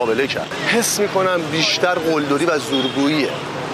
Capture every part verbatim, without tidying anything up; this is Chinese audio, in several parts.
مقابله کرد. حس میکنم بیشتر قلدری و زورگوییه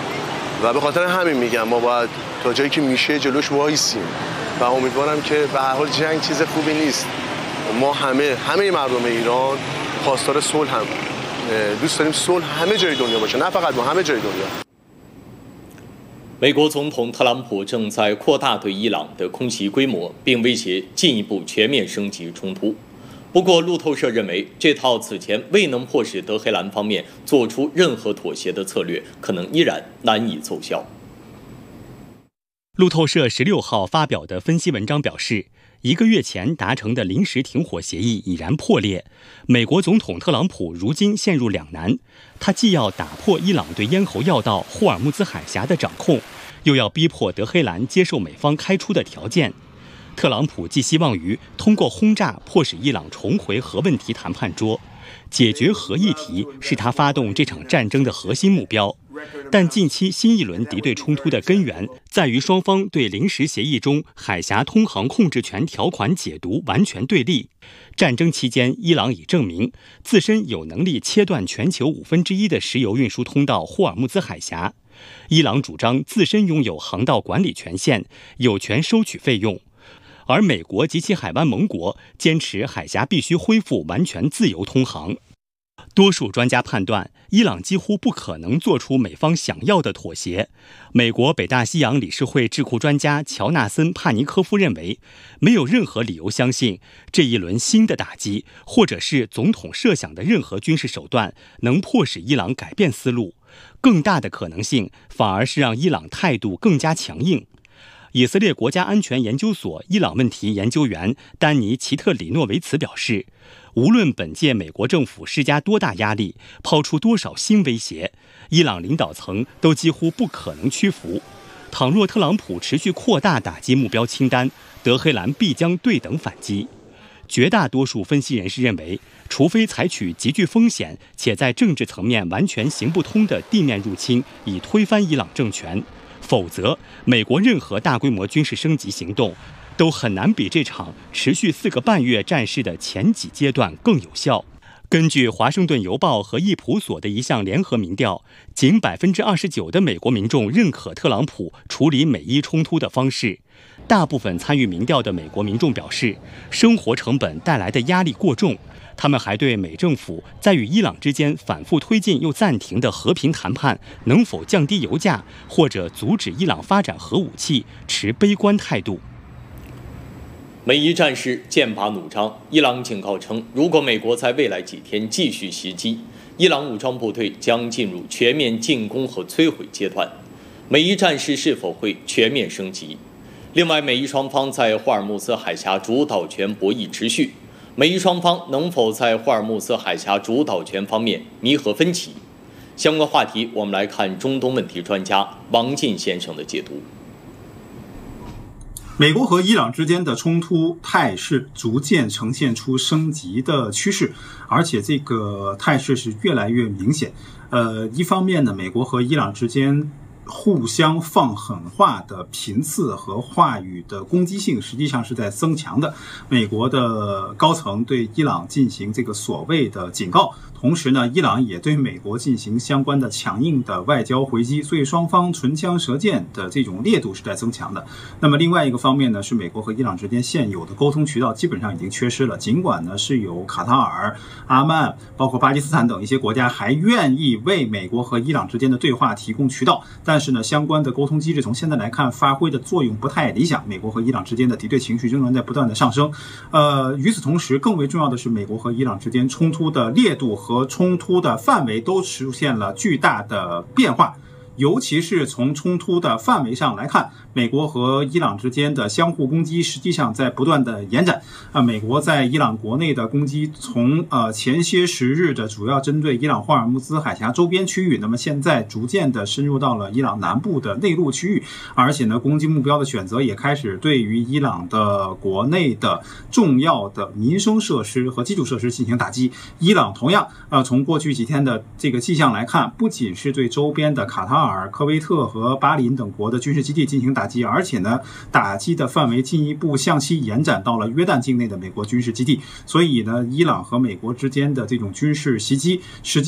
و به خاطر همین میگم ما باید تا جایی که میشه جلوش وایسیم و امیدوارم که به هر حال جنگ چیز خوبی نیست. ما همه همه مردم ایران خواستار صلح هم دوست داریم صلح همه جای دنیا باشه، نه فقط ما، همه جای دنیا。 美国总统特朗普正在扩大对伊朗的空袭规模，并威胁进一步全面升级冲突。不过，路透社认为，这套此前未能迫使德黑兰方面做出任何妥协的策略，可能依然难以奏效。 路透社十六号发表的分析文章表示，一个月前达成的临时停火协议已然破裂，美国总统特朗普如今陷入两难，他既要打破伊朗对咽喉要道霍尔木兹海峡的掌控，又要逼迫德黑兰接受美方开出的条件。特朗普寄希望于通过轰炸迫使伊朗重回核问题谈判桌，解决核议题是他发动这场战争的核心目标。但近期新一轮敌对冲突的根源在于双方对临时协议中海峡通航控制权条款解读完全对立。战争期间，伊朗已证明自身有能力切断全球五分之一的石油运输通道霍尔木兹海峡。伊朗主张自身拥有航道管理权限，有权收取费用。而美国及其海湾盟国坚持海峡必须恢复完全自由通航。多数专家判断，伊朗几乎不可能做出美方想要的妥协。美国北大西洋理事会智库专家乔纳森·帕尼科夫认为，没有任何理由相信这一轮新的打击，或者是总统设想的任何军事手段，能迫使伊朗改变思路。更大的可能性，反而是让伊朗态度更加强硬。以色列国家安全研究所伊朗问题研究员丹尼·齐特里诺维茨表示，无论本届美国政府施加多大压力，抛出多少新威胁，伊朗领导层都几乎不可能屈服。倘若特朗普持续扩大打击目标清单，德黑兰必将对等反击。绝大多数分析人士认为，除非采取极具风险且在政治层面完全行不通的地面入侵，以推翻伊朗政权，否则美国任何大规模军事升级行动都很难比这场持续四个半月战事的前几阶段更有效。根据《华盛顿邮报》和易普所的一项联合民调，仅 百分之二十九 的美国民众认可特朗普处理美伊冲突的方式。大部分参与民调的美国民众表示，生活成本带来的压力过重。他们还对美政府在与伊朗之间反复推进又暂停的和平谈判能否降低油价或者阻止伊朗发展核武器持悲观态度。 美伊战事剑拔弩张，伊朗警告称，如果美国在未来几天继续袭击，伊朗武装部队将进入全面进攻和摧毁阶段。美伊战事是否会全面升级？另外，美伊双方在霍尔木兹海峡主导权博弈持续，美伊双方能否在霍尔木兹海峡主导权方面弥合分歧？相关话题，我们来看中东问题专家王进先生的解读。 美国和伊朗之间的冲突态势逐渐呈现出升级的趋势，而且这个态势是越来越明显。呃，一方面呢，美国和伊朗之间互相放狠话的频次和话语的攻击性实际上是在增强的。美国的高层对伊朗进行这个所谓的警告，同时呢，伊朗也对美国进行相关的强硬的外交回击，所以双方唇枪舌剑的这种烈度是在增强的。那么另外一个方面呢，是美国和伊朗之间现有的沟通渠道基本上已经缺失了。尽管呢是有卡塔尔、阿曼，包括巴基斯坦等一些国家还愿意为美国和伊朗之间的对话提供渠道，但是呢，相关的沟通机制从现在来看发挥的作用不太理想。美国和伊朗之间的敌对情绪仍然在不断的上升。呃，与此同时，更为重要的是，美国和伊朗之间冲突的烈度和冲突的范围都出现了巨大的变化。尤其是从冲突的范围上来看，美国和伊朗之间的相互攻击实际上在不断的延展。啊，美国在伊朗国内的攻击从呃前些时日的主要针对伊朗霍尔木兹海峡周边区域，那么现在逐渐的深入到了伊朗南部的内陆区域，而且呢，攻击目标的选择也开始对于伊朗的国内的重要的民生设施和基础设施进行打击。伊朗同样，呃，从过去几天的这个迹象来看，不仅是对周边的卡塔尔尔、科威特和巴林等国的军事基地进行打击，而且呢，打击的范围进一步向西延展到了约旦境内的美国军事基地。所以呢，伊朗和美国之间的这种军事袭击，实际